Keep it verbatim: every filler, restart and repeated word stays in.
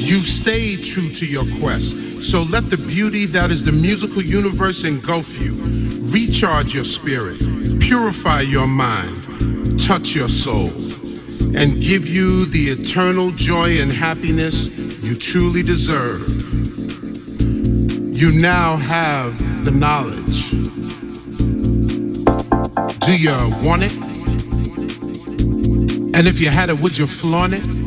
You've stayed true to your quest, so let the beauty that is the musical universe engulf you. Recharge your spirit, purify your mind, touch your soul, and give you the eternal joy and happiness you truly deserve. You now have the knowledge. Do you want it? And if you had it, would you flaunt it?